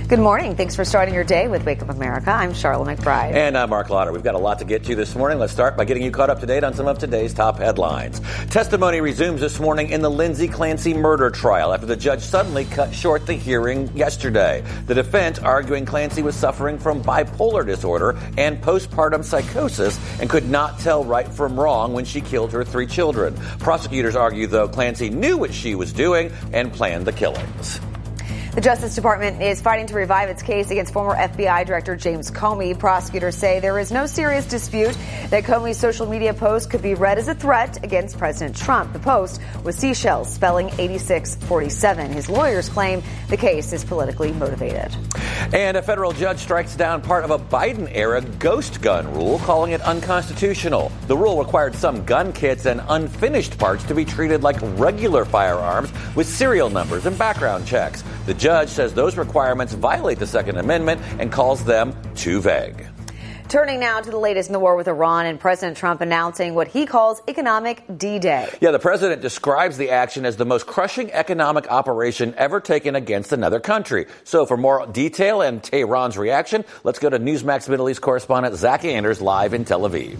Good morning. Thanks for starting your day with Wake Up America. I'm Charlotte McBride. And I'm Mark Lauder. We've got a lot to get to this morning. Let's start by getting you caught up to date on some of today's top headlines. Testimony resumes this morning in the Lindsay Clancy murder trial after the judge suddenly cut short the hearing yesterday. The defense arguing Clancy was suffering from bipolar disorder and postpartum psychosis and could not tell right from wrong when she killed her 3 children. Prosecutors argue, though, Clancy knew what she was doing and planned the killings. The Justice Department is fighting to revive its case against former FBI Director James Comey. Prosecutors say there is no serious dispute that Comey's social media post could be read as a threat against President Trump. The post was seashells spelling 8647. His lawyers claim the case is politically motivated. And a federal judge strikes down part of a Biden-era ghost gun rule, calling it unconstitutional. The rule required some gun kits and unfinished parts to be treated like regular firearms with serial numbers and background checks. The judge says those requirements violate the Second Amendment and calls them too vague. Turning now to the latest in the war with Iran and President Trump announcing what he calls economic D-Day. Yeah, the president describes the action as the most crushing economic operation ever taken against another country. So for more detail and Tehran's reaction, let's go to Newsmax Middle East correspondent Zach Anders live in Tel Aviv.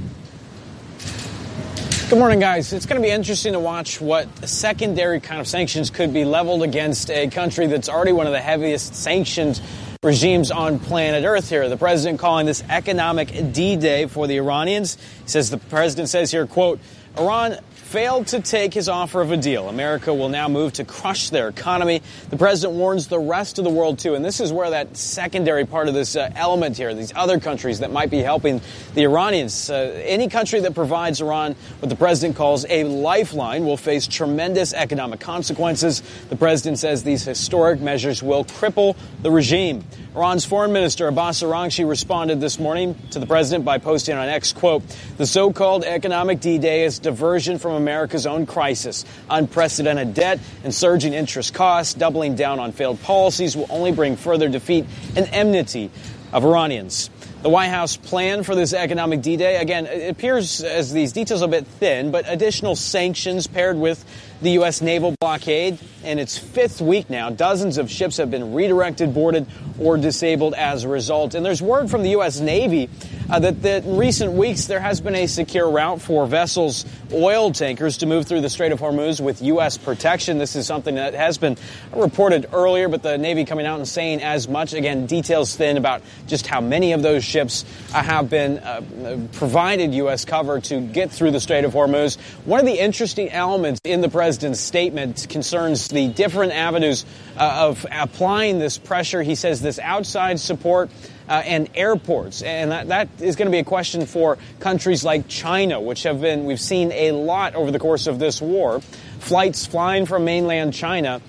Good morning, guys. It's going to be interesting to watch what secondary kind of sanctions could be leveled against a country that's already one of the heaviest sanctioned regimes on planet Earth here. The president calling this economic D-Day for the Iranians. He says the president says here, quote, Iran failed to take his offer of a deal. America will now move to crush their economy. The president warns the rest of the world, too. And this is where that secondary part of this element here, these other countries that might be helping the Iranians. Any country that provides Iran what the president calls a lifeline will face tremendous economic consequences. The president says these historic measures will cripple the regime. Iran's foreign minister Abbas Araghchi responded this morning to the president by posting on X, quote, the so-called economic D-Day is diversion from America's own crisis. Unprecedented debt and surging interest costs, doubling down on failed policies will only bring further defeat and enmity of Iranians. The White House plan for this economic D-Day, again, it appears as these details are a bit thin, but additional sanctions paired with the U.S. naval blockade. In its 5th week now, dozens of ships have been redirected, boarded, or disabled as a result. And there's word from the U.S. Navy that in recent weeks there has been a secure route for vessels, oil tankers, to move through the Strait of Hormuz with U.S. protection. This is something that has been reported earlier, but the Navy coming out and saying as much. Again, details thin about just how many of those ships have been provided U.S. cover to get through the Strait of Hormuz. One of the interesting elements in the president's statement concerns the different avenues of applying this pressure. He says this outside support and airports. And that is going to be a question for countries like China, which we've seen a lot over the course of this war. Flights flying from mainland China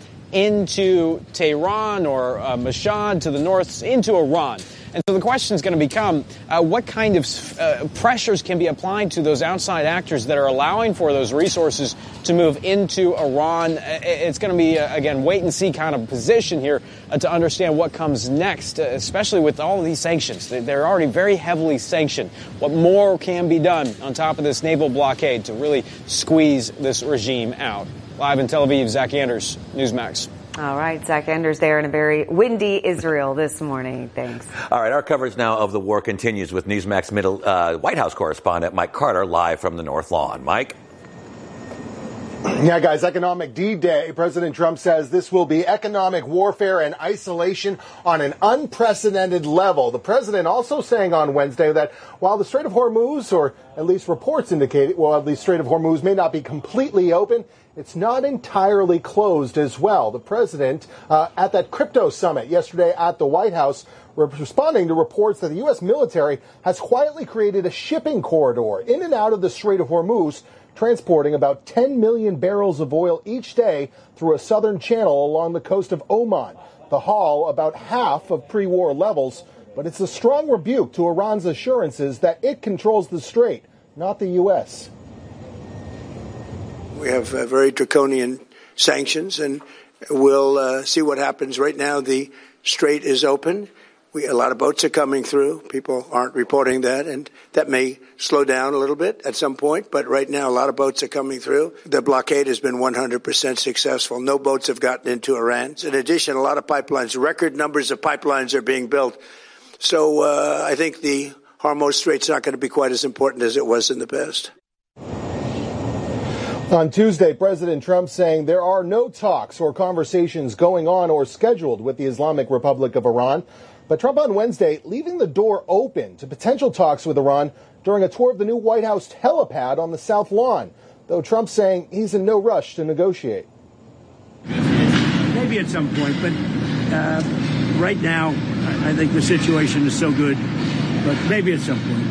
into Tehran or Mashhad to the north into Iran. And so the question is going to become what kind of pressures can be applied to those outside actors that are allowing for those resources to move into Iran. It's going to be, again, wait and see kind of position here to understand what comes next, especially with all of these sanctions. They're already very heavily sanctioned. What more can be done on top of this naval blockade to really squeeze this regime out? Live in Tel Aviv, Zach Anders, Newsmax. All right, Zach Anders there in a very windy Israel this morning. Thanks. All right, our coverage now of the war continues with Newsmax White House correspondent Mike Carter live from the North Lawn. Mike? Yeah, guys, economic D-Day. President Trump says this will be economic warfare and isolation on an unprecedented level. The president also saying on Wednesday that while the Strait of Hormuz, or at least reports indicate, while the Strait of Hormuz may not be completely open, it's not entirely closed as well. The president, at that crypto summit yesterday at the White House, responding to reports that the U.S. military has quietly created a shipping corridor in and out of the Strait of Hormuz, transporting about 10 million barrels of oil each day through a southern channel along the coast of Oman. The haul about half of pre-war levels, but it's a strong rebuke to Iran's assurances that it controls the strait, not the U.S. We have very draconian sanctions, and we'll see what happens. Right now, the strait is open. A lot of boats are coming through. People aren't reporting that, and that may slow down a little bit at some point. But right now, a lot of boats are coming through. The blockade has been 100% successful. No boats have gotten into Iran. In addition, a lot of pipelines, record numbers of pipelines are being built. So I think the Hormuz Strait's not going to be quite as important as it was in the past. On Tuesday, President Trump saying there are no talks or conversations going on or scheduled with the Islamic Republic of Iran. But Trump on Wednesday leaving the door open to potential talks with Iran during a tour of the new White House helipad on the South Lawn, though Trump saying he's in no rush to negotiate. Maybe at some point, but right now I think the situation is so good, but maybe at some point.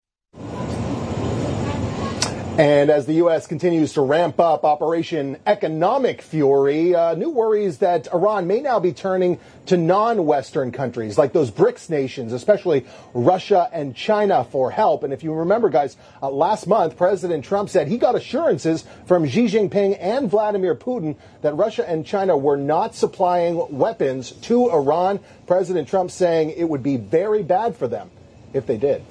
And as the U.S. continues to ramp up Operation Economic Fury, new worries that Iran may now be turning to non-Western countries like those BRICS nations, especially Russia and China, for help. And if you remember, guys, last month, President Trump said he got assurances from Xi Jinping and Vladimir Putin that Russia and China were not supplying weapons to Iran. President Trump saying it would be very bad for them if they did.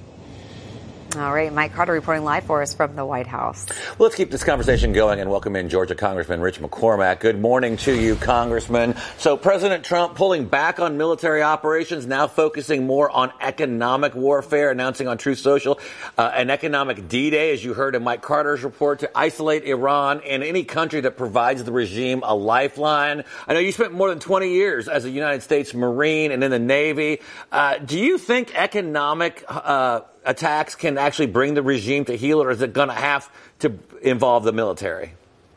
All right, Mike Carter reporting live for us from the White House. Well, let's keep this conversation going and welcome in Georgia Congressman Rich McCormack. Good morning to you, Congressman. So President Trump pulling back on military operations, now focusing more on economic warfare, announcing on Truth Social an economic D-Day, as you heard in Mike Carter's report, to isolate Iran and any country that provides the regime a lifeline. I know you spent more than 20 years as a United States Marine and in the Navy. Do you think economic attacks can actually bring the regime to heel, or is it going to have to involve the military?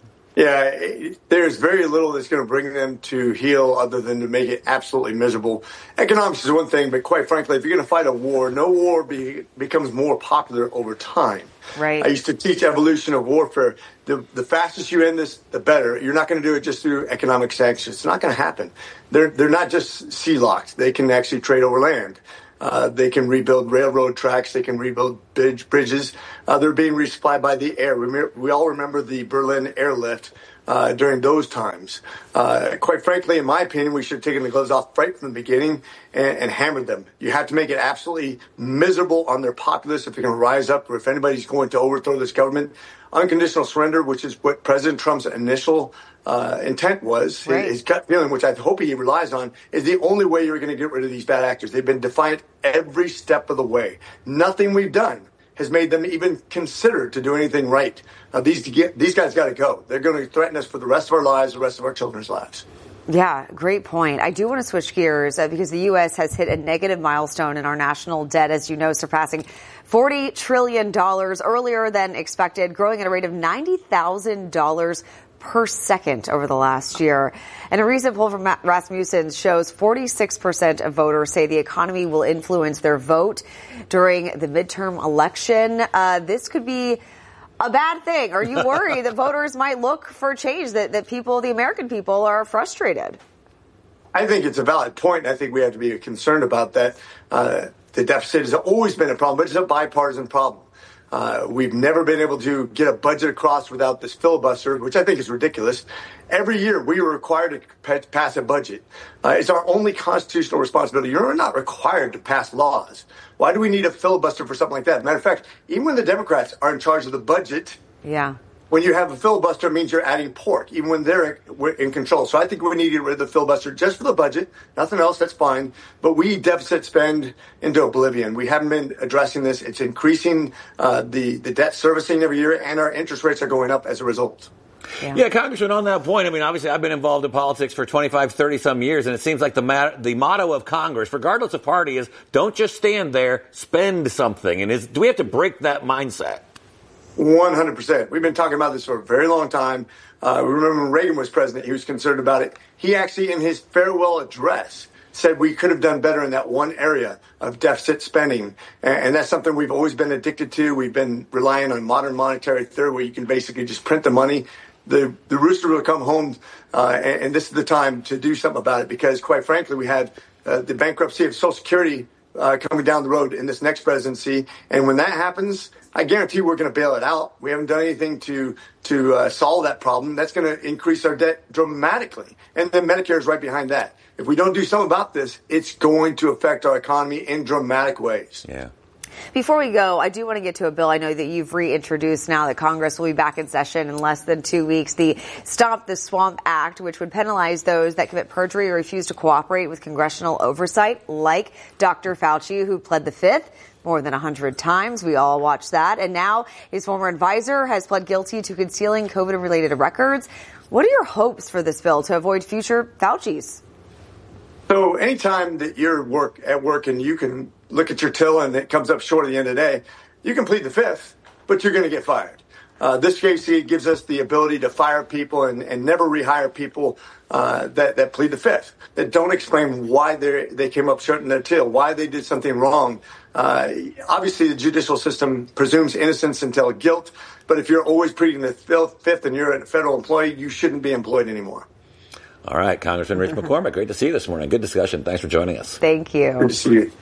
Yeah, there's very little that's going to bring them to heel other than to make it absolutely miserable. Economics is one thing, but quite frankly, if you're going to fight a war, no war becomes more popular over time. Right. I used to teach evolution of warfare. The fastest you end this, the better. You're not going to do it just through economic sanctions. It's not going to happen. They're not just sea locked. They can actually trade over land. They can rebuild railroad tracks. They can rebuild bridges. They're being resupplied by the air. We all remember the Berlin airlift during those times. Quite frankly, in my opinion, we should have taken the gloves off right from the beginning and hammered them. You have to make it absolutely miserable on their populace if they're going to rise up, or if anybody's going to overthrow this government. Unconditional surrender, which is what President Trump's initial intent was, right. His gut feeling, which I hope he relies on, is the only way you're going to get rid of these bad actors. They've been defiant every step of the way. Nothing we've done has made them even consider to do anything right. Now, these guys got to go. They're going to threaten us for the rest of our lives, the rest of our children's lives. Yeah, great point. I do want to switch gears because the U.S. has hit a negative milestone in our national debt, as you know, surpassing $40 trillion earlier than expected, growing at a rate of $90,000 per second over the last year. And a recent poll from Rasmussen shows 46% of voters say the economy will influence their vote during the midterm election. This could be a bad thing. Are you worried that voters might look for change, that people, the American people, are frustrated? I think it's a valid point. I think we have to be concerned about that. The deficit has always been a problem, but it's a bipartisan problem. We've never been able to get a budget across without this filibuster, which I think is ridiculous. Every year we are required to pass a budget. It's our only constitutional responsibility. You're not required to pass laws. Why do we need a filibuster for something like that? Matter of fact, even when the Democrats are in charge of the budget, when you have a filibuster, it means you're adding pork, even when they're in control. So I think we need to get rid of the filibuster just for the budget. Nothing else, that's fine. But we deficit spend into oblivion. We haven't been addressing this. It's increasing the debt servicing every year, and our interest rates are going up as a result. Yeah, Congressman, on that point, I mean, obviously I've been involved in politics for 25, 30 some years, and it seems like the motto of Congress, regardless of party, is don't just stand there, spend something. And do we have to break that mindset? 100%. We've been talking about this for a very long time. Remember when Reagan was president, he was concerned about it. He actually, in his farewell address, said we could have done better in that one area of deficit spending. And that's something we've always been addicted to. We've been relying on modern monetary theory where you can basically just print the money. The rooster will come home, and this is the time to do something about it because, quite frankly, we had the bankruptcy of Social Security coming down the road in this next presidency. And when that happens, I guarantee we're going to bail it out. We haven't done anything to solve that problem. That's going to increase our debt dramatically. And then Medicare is right behind that. If we don't do something about this, it's going to affect our economy in dramatic ways. Yeah. Before we go, I do want to get to a bill I know that you've reintroduced now that Congress will be back in session in less than 2 weeks, the Stop the Swamp Act, which would penalize those that commit perjury or refuse to cooperate with congressional oversight, like Dr. Fauci, who pled the Fifth more than 100 times. We all watched that. And now his former advisor has pled guilty to concealing COVID-related records. What are your hopes for this bill to avoid future Faucis? So anytime that you're at work and you can look at your till and it comes up short at the end of the day, you can plead the Fifth, but you're going to get fired. This case gives us the ability to fire people and never rehire people that plead the Fifth, that don't explain why they came up short in their till, why they did something wrong. Obviously, the judicial system presumes innocence until guilt, but if you're always pleading the Fifth and you're a federal employee, you shouldn't be employed anymore. All right, Congressman Rich McCormick, great to see you this morning. Good discussion. Thanks for joining us. Thank you. Good to see you.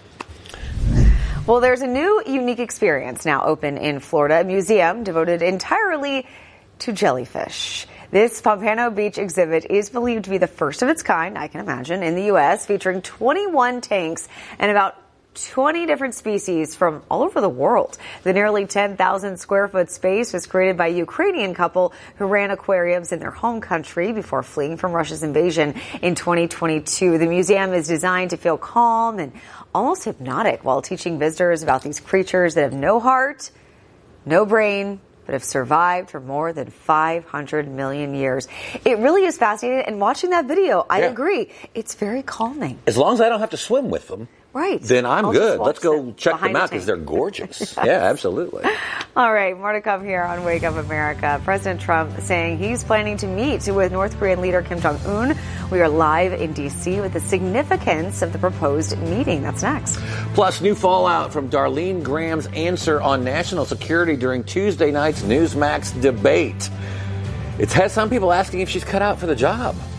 Well, there's a new unique experience now open in Florida, a museum devoted entirely to jellyfish. This Pompano Beach exhibit is believed to be the first of its kind, I can imagine, in the U.S., featuring 21 tanks and about 20 different species from all over the world. The nearly 10,000 square foot space was created by a Ukrainian couple who ran aquariums in their home country before fleeing from Russia's invasion in 2022. The museum is designed to feel calm and almost hypnotic while teaching visitors about these creatures that have no heart, no brain, but have survived for more than 500 million years. It really is fascinating. And watching that video, I agree, it's very calming. As long as I don't have to swim with them. Right. Then I'm good. Let's go check them out because they're gorgeous. Yes. Yeah, absolutely. All right, more to come here on Wake Up America. President Trump saying he's planning to meet with North Korean leader Kim Jong-un. We are live in D.C. with the significance of the proposed meeting. That's next. Plus, new fallout from Darlene Graham's answer on national security during Tuesday night's Newsmax debate. It has some people asking if she's cut out for the job.